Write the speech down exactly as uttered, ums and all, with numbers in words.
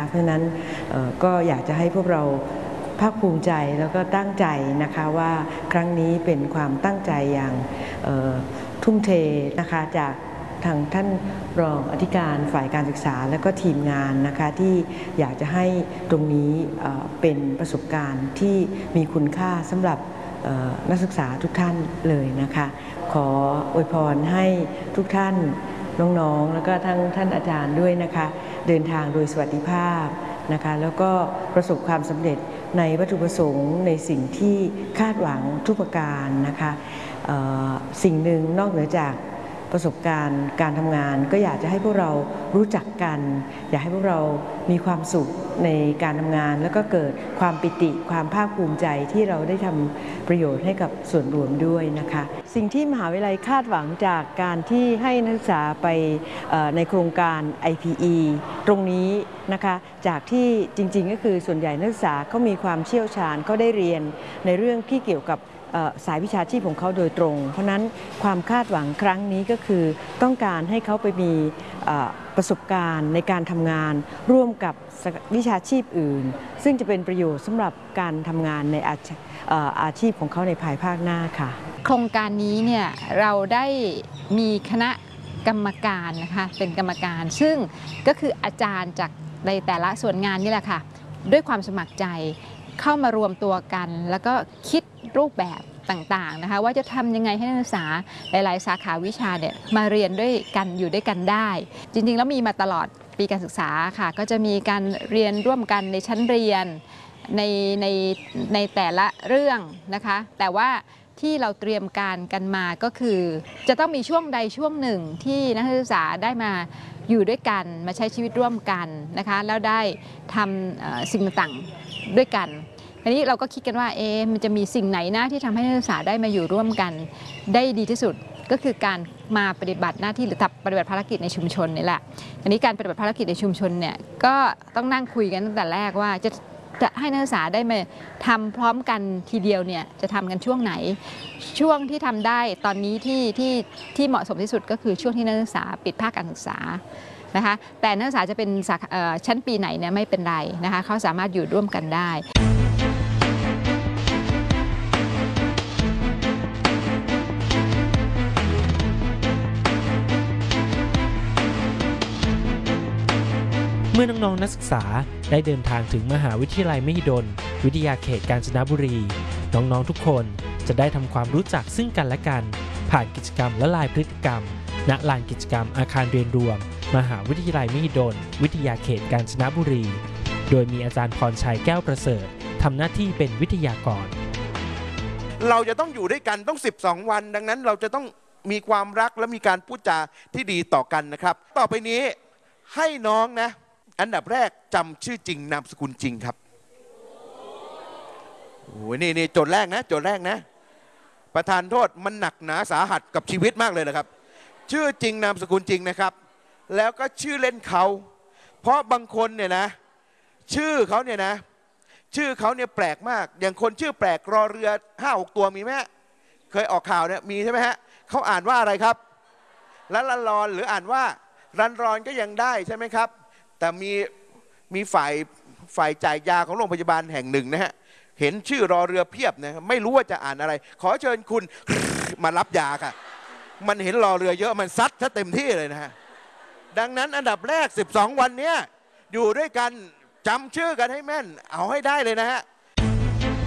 เพราะฉะนั้นก็อยากจะให้พวกเราภาคภูมิใจแล้วก็ตั้งใจนะคะว่าครั้งนี้เป็นความตั้งใจอย่างทุ่มเทนะคะจากทางท่านรองอธิการฝ่ายการศึกษาและก็ทีมงานนะคะที่อยากจะให้ตรงนี้เป็นประสบการณ์ที่มีคุณค่าสำหรับนักศึกษาทุกท่านเลยนะคะขออวยพรให้ทุกท่านน้องๆแล้วก็ทั้งท่านอาจารย์ด้วยนะคะเดินทางโดยสวัสดิภาพนะคะแล้วก็ประสบความสำเร็จในวัตถุประสงค์ในสิ่งที่คาดหวังทุกประการนะคะสิ่งหนึ่งนอกเหนือจากประสบการณ์การทำงานก็อยากจะให้พวกเรารู้จักกันอยากให้พวกเรามีความสุขในการทำงานแล้วก็เกิดความปิติความภาคภูมิใจที่เราได้ทำประโยชน์ให้กับส่วนรวมด้วยนะคะสิ่งที่มหาวิทยาลัยคาดหวังจากการที่ให้นักศึกษาไปในโครงการ ไอ พี อี ตรงนี้นะคะจากที่จริงๆก็คือส่วนใหญ่นักศึกษาเขามีความเชี่ยวชาญเขาได้เรียนในเรื่องที่เกี่ยวกับสายวิชาชีพของเขาโดยตรงเพราะนั้นความคาดหวังครั้งนี้ก็คือต้องการให้เขาไปมีประสบการณ์ในการทำงานร่วมกับวิชาชีพอื่นซึ่งจะเป็นประโยชน์สำหรับการทำงานในอาชีพของเขาในภายภาคหน้าค่ะโครงการนี้เนี่ยเราได้มีคณะกรรมการนะคะเป็นกรรมการซึ่งก็คืออาจารย์จากในแต่ละส่วนงานนี่แหละค่ะด้วยความสมัครใจเข้ามารวมตัวกันแล้วก็คิดรูปแบบต่างๆนะคะว่าจะทำยังไงให้นักศึกษาหลายๆสาขาวิชาเนี่ยมาเรียนด้วยกันอยู่ด้วยกันได้จริงๆแล้วมีมาตลอดปีการศึกษาค่ะก็จะมีการเรียนร่วมกันในชั้นเรียนในในในแต่ละเรื่องนะคะแต่ว่าที่เราเตรียมการกันมาก็คือจะต้องมีช่วงใดช่วงหนึ่งที่นักศึกษาได้มาอยู่ด้วยกันมาใช้ชีวิตร่วมกันนะคะแล้วได้ทำสิ่งต่างๆด้วยกันทีนี้เราก็คิดกันว่าเอ๊ะมันจะมีสิ่งไหนนะที่ทำให้นักศึกษาได้มาอยู่ร่วมกันได้ดีที่สุดก็คือการมาปฏิบัติหน้าที่หรือปฏิบัติภารกิจในชุมชนนี่แหละอันนี้การปฏิบัติภารกิจในชุมชนเนี่ยก็ต้องนั่งคุยกันตั้งแต่แรกว่าจะจะให้นักศึกษาได้มาทำพร้อมกันทีเดียวเนี่ยจะทำกันช่วงไหนช่วงที่ทำได้ตอนนี้ที่ที่ที่เหมาะสมที่สุดก็คือช่วงที่นักศึกษาปิดภาคการศึกษานะคะแต่นักศึกษาจะเป็นชั้นปีไหนเนี่ยไม่เป็นไรนะคะเขาสามารถอยู่ร่วมกันได้เมื่อน้องๆนักศึกษาได้เดินทางถึงมหาวิทยาลัยมหิดลวิทยาเขตกาญจนบุรีน้องๆทุกคนจะได้ทำความรู้จักซึ่งกันและกันผ่านกิจกรรมและลายพฤติกรรมณลานกิจกรรมอาคารเรียนรวมมหาวิทยาลัยมหิดลวิทยาเขตกาญจนบุรีโดยมีอาจารย์พรชัยแก้วประเสริฐทำหน้าที่เป็นวิทยากรเราจะต้องอยู่ด้วยกันต้องสิบสองวันดังนั้นเราจะต้องมีความรักและมีการพูดจาที่ดีต่อกันนะครับต่อไปนี้ให้น้องนะอันดับแรกจำชื่อจริงนามสกุลจริงครับโอ้ยนี่นี่โจทย์แรกนะโจทย์แรกนะประธานโทษมันหนักหนาสาหัสกับชีวิตมากเลยนะครับชื่อจริงนามสกุลจริงนะครับแล้วก็ชื่อเล่นเขาเพราะบางคนเนี่ยนะชื่อเขาเนี่ยนะชื่อเขาเนี่ยแปลกมากอย่างคนชื่อแปลกรอเรือห้าหกตัวมีไหมเคยออกข่าวเนี่ยมีใช่ไหมฮะเขาอ่านว่าอะไรครับละละรอนหรืออ่านว่ารันรอนก็ยังได้ใช่ไหมครับแต่มีมีฝ่ายฝ่ายจ่ายยาของโรงพยาบาลแห่งหนึ่งนะฮะเห็นชื่อรอเรือเพียบนะไม่รู้ว่าจะอ่านอะไรขอเชิญคุณมารับยาค่ะมันเห็นรอเรือเยอะมันซัดซะเต็มที่เลยนะฮะดังนั้นอันดับแรกสิบสองวันนี้อยู่ด้วยกันจำชื่อกันให้แม่นเอาให้ได้เลยนะฮะ